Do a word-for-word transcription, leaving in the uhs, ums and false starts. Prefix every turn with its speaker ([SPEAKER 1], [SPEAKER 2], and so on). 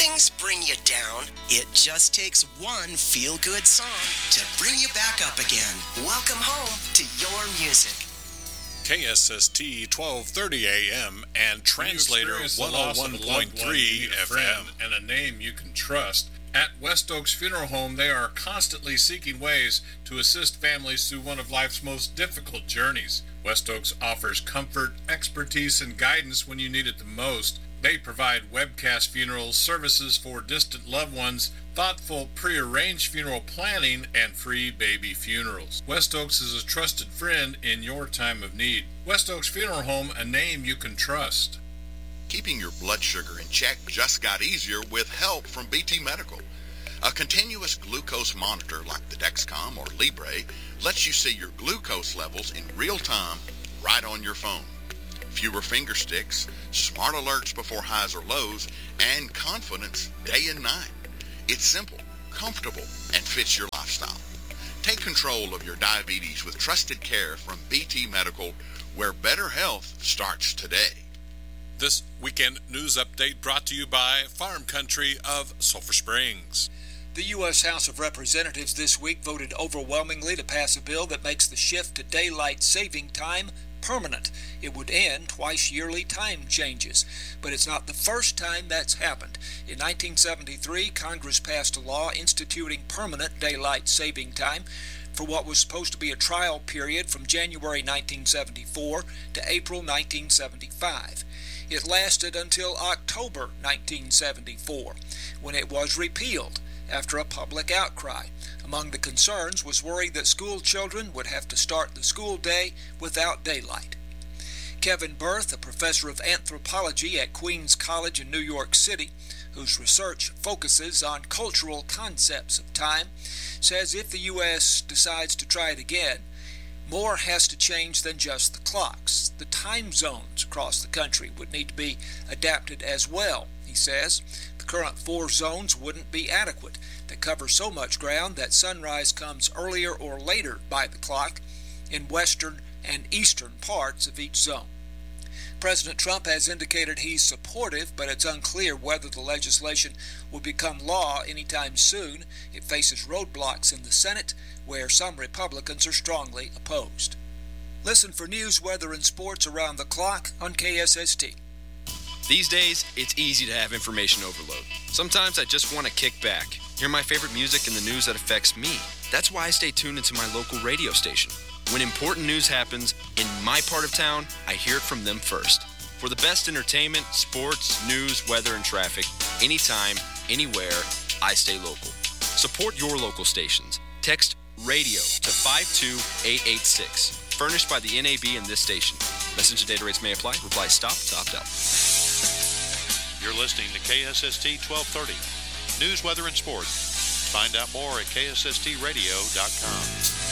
[SPEAKER 1] things bring you down, it just takes one feel-good song to bring you back up again. Welcome home to your music.
[SPEAKER 2] K S S T twelve thirty A M and Translator one oh one point three F M.
[SPEAKER 3] And a name you can trust. At West Oaks Funeral Home, they are constantly seeking ways to assist families through one of life's most difficult journeys. West Oaks offers comfort, expertise, and guidance when you need it the most. They provide webcast funerals, services for distant loved ones, thoughtful pre-arranged funeral planning, and free baby funerals. West Oaks is a trusted friend in your time of need. West Oaks Funeral Home, a name you can trust.
[SPEAKER 4] Keeping your blood sugar in check just got easier with help from B T Medical. A continuous glucose monitor like the Dexcom or Libre lets you see your glucose levels in real time right on your phone. Fewer finger sticks, smart alerts before highs or lows, and confidence day and night. It's simple, comfortable, and fits your lifestyle. Take control of your diabetes with trusted care from B T Medical, where better health starts today.
[SPEAKER 2] This weekend news update brought to you by Farm Country of Sulphur Springs.
[SPEAKER 5] The U S House of Representatives this week voted overwhelmingly to pass a bill that makes the shift to daylight saving time permanent. It would end twice-yearly time changes. But it's not the first time that's happened. In nineteen seventy-three, Congress passed a law instituting permanent daylight saving time for what was supposed to be a trial period from January nineteen seventy-four to April nineteen seventy-five. It lasted until October nineteen seventy-four, when it was repealed after a public outcry. Among the concerns was worry that school children would have to start the school day without daylight. Kevin Berth, a professor of anthropology at Queens College in New York City, whose research focuses on cultural concepts of time, says if the U S decides to try it again, more has to change than just the clocks. The time zones across the country would need to be adapted as well, he says. The current four zones wouldn't be adequate. They cover so much ground that sunrise comes earlier or later by the clock in western and eastern parts of each zone. President Trump has indicated he's supportive, but it's unclear whether the legislation will become law anytime soon. It faces roadblocks in the Senate, where some Republicans are strongly opposed. Listen for news, weather, and sports around the clock on K S S T.
[SPEAKER 6] These days, it's easy to have information overload. Sometimes I just want to kick back, hear my favorite music and the news that affects me. That's why I stay tuned into my local radio station. When important news happens in my part of town, I hear it from them first. For the best entertainment, sports, news, weather, and traffic, anytime, anywhere, I stay local. Support your local stations. Text RADIO to five two eight eight six. Furnished by the N A B and this station. Message and data rates may apply. Reply STOP to opt out.
[SPEAKER 7] You're listening to K S S T twelve thirty. News, weather, and sports. Find out more at K S S T radio dot com.